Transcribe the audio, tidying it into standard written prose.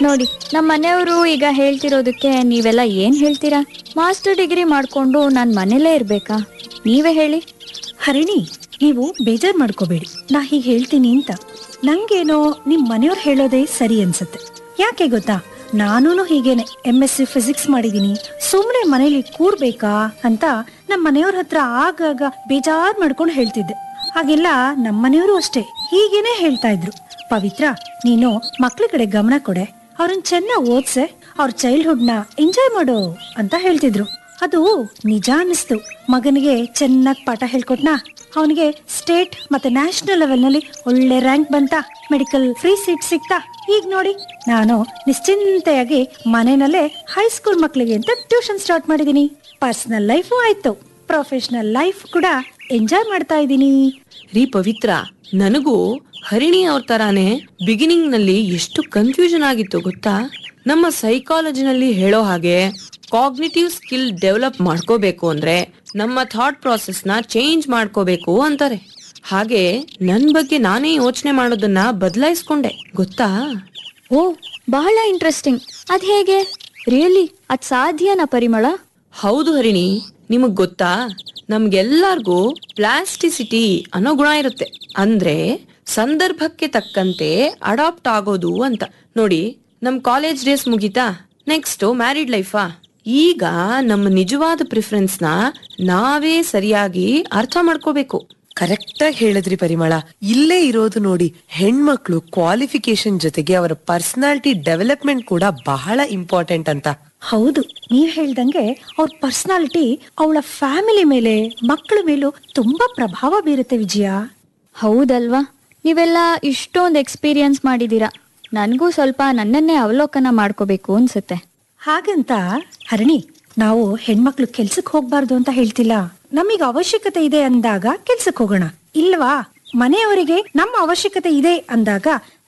ನೋಡಿ, ನಮ್ಮ ಮನೆಯವರು ಈಗ ಹೇಳ್ತಿರೋದಕ್ಕೆ ನೀವೆಲ್ಲ ಏನ್ ಹೇಳ್ತೀರಾ? ಮಾಸ್ಟರ್ ಡಿಗ್ರಿ ಮಾಡ್ಕೊಂಡು ನಾನ್ ಮನೇಲೇ ಇರ್ಬೇಕಾ? ನೀವೇ ಹೇಳಿ. ಹರಿಣಿ, ನೀವು ಬೇಜಾರ್ ಮಾಡ್ಕೋಬೇಡಿ. ನಾ ಹೀಗೆ ಹೇಳ್ತೀನಿ ಅಂತ ನಂಗೇನೋ ನಿಮ್ ಮನೆಯವ್ರು ಹೇಳೋದೇ ಸರಿ ಅನ್ಸುತ್ತೆ. ಯಾಕೆ ಗೊತ್ತಾ, ನಾನೂನು ಹೀಗೇನೆ MSc ಫಿಸಿಕ್ಸ್ ಮಾಡಿದೀನಿ, ಸುಮ್ನೆ ಮನೇಲಿ ಕೂರ್ಬೇಕಾ ಅಂತ ನಮ್ ಮನೆಯವ್ರ ಹತ್ರ ಆಗಾಗ ಬೇಜಾರ್ ಮಾಡ್ಕೊಂಡು ಹೇಳ್ತಿದ್ದೆ. ಹಾಗೆಲ್ಲ ನಮ್ಮ ಮನೆಯವರು ಅಷ್ಟೇ ಹೀಗೇನೆ ಹೇಳ್ತಾ ಇದ್ರು. ಪವಿತ್ರ, ನೀನು ಮಕ್ಳ ಕಡೆ ಗಮನ ಕೊಡೆ, ಅವ್ರನ್ನ ಚೆನ್ನಾಗ್ ಓದ್ಸೆ, ಅವ್ರ ಚೈಲ್ಡ್ಹುಡ್ ನ ಎಂಜಾಯ್ ಮಾಡು ಅಂತ ಹೇಳ್ತಿದ್ರು. ಅದು ನಿಜ ಅನ್ನಿಸ್ತು. ಮಗನಿಗೆ ಚೆನ್ನಾಗಿ ಪಾಠ ಹೇಳ್ಕೊಟ್ನಾ, ಅವನಿಗೆ ಸ್ಟೇಟ್ ಮತ್ತೆ ನ್ಯಾಷನಲ್ ಲೆವೆಲ್ ನಲ್ಲಿ ಒಳ್ಳೆ ರ್ಯಾಂಕ್ ಬಂತ, ಮೆಡಿಕಲ್ ಫ್ರೀ ಸೀಟ್ ಸಿಕ್ತಾ. ಈಗ ನೋಡಿ, ನಾನು ನಿಶ್ಚಿಂತೆಯಾಗಿ ಮನೆಯಲ್ಲೇ ಹೈಸ್ಕೂಲ್ ಮಕ್ಳಿಗೆ ಅಂತ ಟ್ಯೂಷನ್ ಸ್ಟಾರ್ಟ್ ಮಾಡಿದೀನಿ. ಪರ್ಸನಲ್ ಲೈಫು ಆಯ್ತು, ಪ್ರೊಫೆಷನಲ್ ಲೈಫ್ ಕೂಡ ಎಂಜಾಯ್ ಮಾಡ್ತಾ ಇದ್ದೀನಿ. ರೀ ಪವಿತ್ರ, ನನಗೂ ಹರಿಣಿ ಅವ್ರ ತರಾನೇ ಬಿಗಿನಿಂಗ್ ನಲ್ಲಿ ಎಷ್ಟು ಕನ್ಫ್ಯೂಷನ್ ಆಗಿತ್ತು ಗೊತ್ತಾ? ನಮ್ಮ ಸೈಕಾಲಜಿನಲ್ಲಿ ಹೇಳೋ ಹಾಗೆ ಕಾಗ್ನಿಟಿವ್ ಸ್ಕಿಲ್ ಡೆವಲಪ್ ಮಾಡ್ಕೋಬೇಕು ಅಂದ್ರೆ ನಮ್ಮ ಥಾಟ್ ಪ್ರಾಸೆಸ್ ನ ಚೇಂಜ್ ಮಾಡ್ಕೋಬೇಕು ಅಂತಾರೆ. ಹಾಗೆ ನನ್ ಬಗ್ಗೆ ನಾನೇ ಯೋಚನೆ ಮಾಡೋದನ್ನ ಬದಲಾಯಿಸ್ಕೊಂಡೆ ಗೊತ್ತಾ? ಓ, ಬಹಳ ಇಂಟ್ರೆಸ್ಟಿಂಗ್. ಅದ್ ಹೇಗೆ? ರಿಯಲಿ ಅದ್ ಸಾಧ್ಯನಾ ಪರಿಮಳ? ಹೌದು ಹರಿಣಿ, ನಿಮಗ್ ಗೊತ್ತಾ, ನಮ್ಗೆಲ್ಲರಿಗೂ ಪ್ಲಾಸ್ಟಿಸಿಟಿ ಅನ್ನೋ ಗುಣ ಇರುತ್ತೆ. ಅಂದ್ರೆ ಸಂದರ್ಭಕ್ಕೆ ತಕ್ಕಂತೆ ಅಡಾಪ್ಟ್ ಆಗೋದು ಅಂತ. ನೋಡಿ, ನಮ್ ಕಾಲೇಜ್ ಡೇಸ್ ಮುಗೀತಾ, ನೆಕ್ಸ್ಟ್ ಮ್ಯಾರಿಡ್ ಲೈಫಾ? ಈಗ ನಮ್ಮ ನಿಜವಾದ ಪ್ರಿಫರೆನ್ಸ್ ನ ನಾವೇ ಸರಿಯಾಗಿ ಅರ್ಥ ಮಾಡ್ಕೋಬೇಕು. ಕರೆಕ್ಟ್ ಆಗಿ ಹೇಳಿದ್ರಿ ಪರಿಮಳ. ಇಲ್ಲೇ ಇರೋದು ನೋಡಿ, ಹೆಣ್ಮಕ್ಳು ಕ್ವಾಲಿಫಿಕೇಶನ್ ಜೊತೆಗೆ ಅವರ ಪರ್ಸನಾಲಿಟಿ ಡೆವಲಪ್ಮೆಂಟ್ ಕೂಡ ಬಹಳ ಇಂಪಾರ್ಟೆಂಟ್ ಅಂತ. ಹೌದು, ನೀವ್ ಹೇಳ್ದಂಗೆ ಅವ್ರ ಪರ್ಸನಾಲಿಟಿ ಅವಳ ಫ್ಯಾಮಿಲಿ ಮೇಲೆ, ಮಕ್ಕಳ ಮೇಲೂ ತುಂಬಾ ಪ್ರಭಾವ ಬೀರುತ್ತೆ ವಿಜಯ. ಹೌದಲ್ವಾ? ನೀವೆಲ್ಲ ಇಷ್ಟೊಂದು ಎಕ್ಸ್ಪೀರಿಯನ್ಸ್ ಮಾಡಿದೀರಾ. ನನಗೂ ಸ್ವಲ್ಪ ನನ್ನನ್ನೇ ಅವಲೋಕನ ಮಾಡ್ಕೋಬೇಕು ಅನ್ಸುತ್ತೆ. ಹಾಗಂತ ಹರಣಿ, ನಾವು ಹೆಣ್ಮಕ್ಳು ಕೆಲ್ಸಕ್ ಹೋಗ್ಬಾರ್ದು ಅಂತ ಹೇಳ್ತಿಲ್ಲ. ನಮಗ್ ಅವಶ್ಯಕತೆ ಇದೆ ಅಂದಾಗ ಕೆಲ್ಸಕ್ ಹೋಗೋಣ, ಇಲ್ವಾ? ಮನೆಯವರಿಗೆ ನಮ್ಮ ಅವಶ್ಯಕತೆ ಇದೆ ಅಂದಾಗ